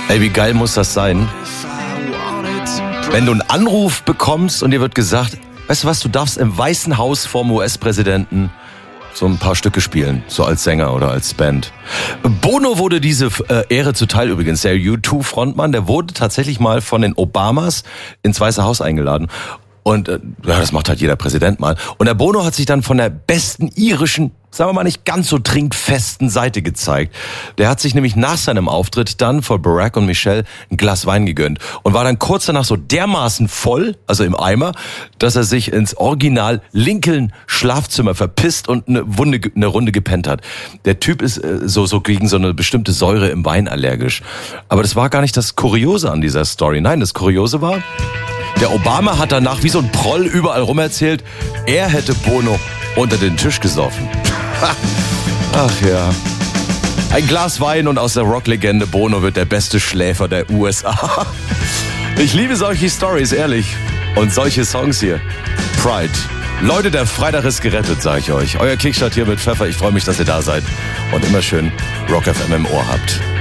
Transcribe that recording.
Ey, wie geil muss das sein, wenn du einen Anruf bekommst und dir wird gesagt, weißt du was, du darfst im Weißen Haus vorm US-Präsidenten so ein paar Stücke spielen, so als Sänger oder als Band. Bono wurde diese Ehre zuteil übrigens, der U2-Frontmann, der wurde tatsächlich mal von den Obamas ins Weiße Haus eingeladen. Und ja, das macht halt jeder Präsident mal. Und der Bono hat sich dann von der besten irischen, sagen wir mal nicht ganz so trinkfesten Seite gezeigt. Der hat sich nämlich nach seinem Auftritt dann vor Barack und Michelle ein Glas Wein gegönnt und war dann kurz danach so dermaßen voll, also im Eimer, dass er sich ins Original Lincoln Schlafzimmer verpisst und eine Runde gepennt hat. Der Typ ist so gegen so eine bestimmte Säure im Wein allergisch. Aber das war gar nicht das Kuriose an dieser Story. Nein, das Kuriose war, der Obama hat danach wie so ein Proll überall rum erzählt, er hätte Bono unter den Tisch gesoffen. Ach ja. Ein Glas Wein und aus der Rocklegende Bono wird der beste Schläfer der USA. Ich liebe solche Stories, ehrlich. Und solche Songs hier. Pride. Leute, der Freitag ist gerettet, sag ich euch. Euer Klickstart hier mit Pfeffer. Ich freue mich, dass ihr da seid. Und immer schön Rock FM im Ohr habt.